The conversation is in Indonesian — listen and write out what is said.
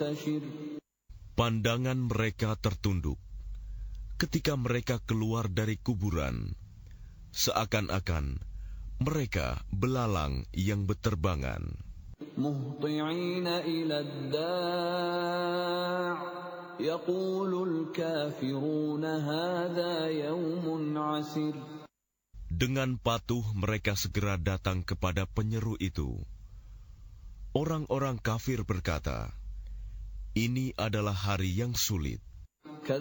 Pandangan mereka tertunduk ketika mereka keluar dari kuburan, seakan-akan mereka belalang yang berterbangan. Muhti'ina ila ad-da' yaqulul kafiruna hadha yawmun 'asir. Dengan patuh mereka segera datang kepada penyeru itu. Orang-orang kafir berkata, "Ini adalah hari yang sulit."